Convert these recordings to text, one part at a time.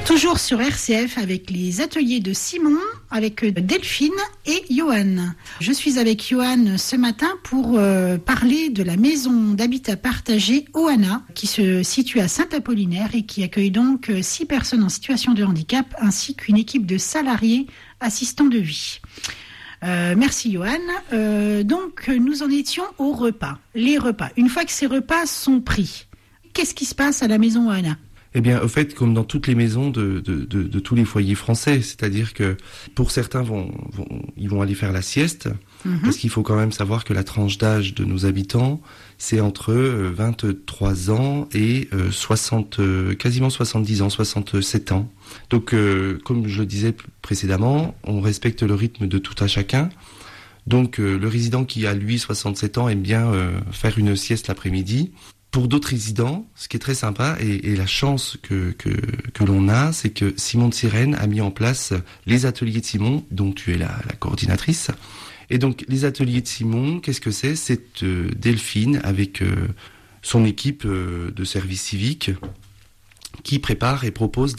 Toujours sur RCF avec les ateliers de Simon, avec Delphine et Johan. Je suis avec Johan ce matin pour parler de la maison d'habitat partagé Ohana, qui se situe à Saint-Apollinaire et qui accueille donc 6 personnes en situation de handicap, ainsi qu'une équipe de salariés assistants de vie. Merci Johan. Donc nous en étions au repas. Les repas. Une fois que ces repas sont pris, qu'est-ce qui se passe à la maison Ohana ? Eh bien, au fait, comme dans toutes les maisons de tous les foyers français, c'est-à-dire que pour certains ils vont aller faire la sieste, parce qu'il faut quand même savoir que la tranche d'âge de nos habitants, c'est entre 23 ans et quasiment 70 ans, 67 ans. Donc, comme je le disais précédemment, on respecte le rythme de tout à chacun. Donc, le résident qui a, lui, 67 ans, aime bien faire une sieste l'après-midi. Pour d'autres résidents, ce qui est très sympa et la chance que l'on a, c'est que Simon de Sirène a mis en place les ateliers de Simon, dont tu es la coordinatrice. Et donc, les ateliers de Simon, qu'est-ce que c'est ? C'est Delphine avec son équipe de service civique qui prépare et propose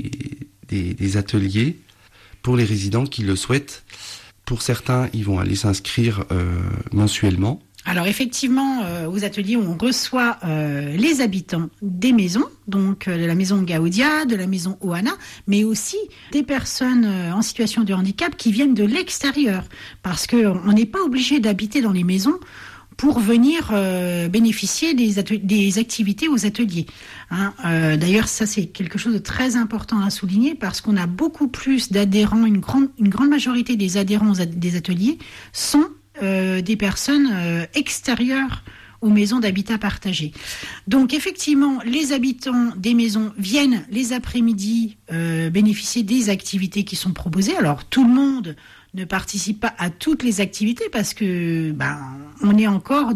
des ateliers pour les résidents qui le souhaitent. Pour certains, ils vont aller s'inscrire mensuellement. Alors effectivement, aux ateliers, on reçoit les habitants des maisons, donc de la maison Gaudia, de la maison Ohana, mais aussi des personnes en situation de handicap qui viennent de l'extérieur, parce qu'on n'est pas obligé d'habiter dans les maisons pour venir bénéficier des activités aux ateliers. D'ailleurs, ça c'est quelque chose de très important à souligner, parce qu'on a beaucoup plus d'adhérents, une grande majorité des adhérents des ateliers sont des personnes extérieures aux maisons d'habitat partagé. Donc effectivement, les habitants des maisons viennent les après-midi bénéficier des activités qui sont proposées. Alors tout le monde ne participe pas à toutes les activités parce que on est encore